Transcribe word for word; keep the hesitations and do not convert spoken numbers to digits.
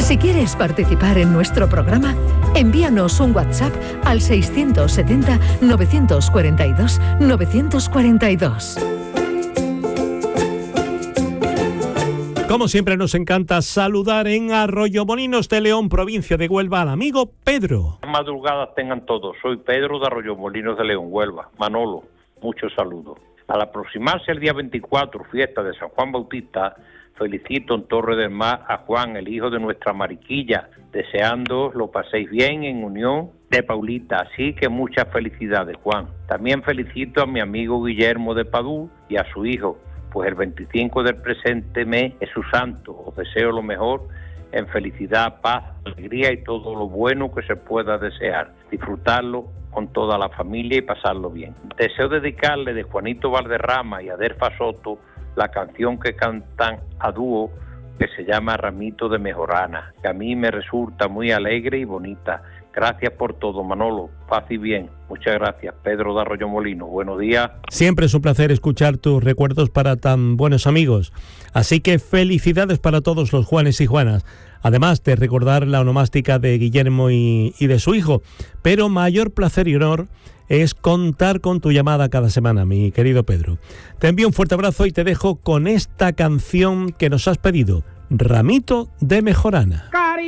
Si quieres participar en nuestro programa, envíanos un WhatsApp al seiscientos setenta, novecientos cuarenta y dos, novecientos cuarenta y dos. Como siempre, nos encanta saludar en Arroyomolinos de León, provincia de Huelva, al amigo Pedro. Madrugadas tengan todos. Soy Pedro de Arroyomolinos de León, Huelva. Manolo, muchos saludos. Al aproximarse el día veinticuatro, fiesta de San Juan Bautista, felicito en Torre del Mar a Juan, el hijo de nuestra Mariquilla, deseando lo paséis bien en unión de Paulita. Así que muchas felicidades, Juan. También felicito a mi amigo Guillermo de Padú y a su hijo, pues el veinticinco del presente mes es su santo. Os deseo lo mejor en felicidad, paz, alegría y todo lo bueno que se pueda desear. Disfrutarlo con toda la familia y pasarlo bien. Deseo dedicarle de Juanito Valderrama y Adelfa Soto la canción que cantan a dúo, que se llama Ramito de Mejorana, que a mí me resulta muy alegre y bonita. Gracias por todo, Manolo. Paz y bien. Muchas gracias. Pedro de Arroyomolinos. Buenos días. Siempre es un placer escuchar tus recuerdos para tan buenos amigos. Así que felicidades para todos los Juanes y Juanas. Además de recordar la onomástica de Guillermo y, y de su hijo. Pero mayor placer y honor es contar con tu llamada cada semana, mi querido Pedro. Te envío un fuerte abrazo y te dejo con esta canción que nos has pedido, Ramito de Mejorana.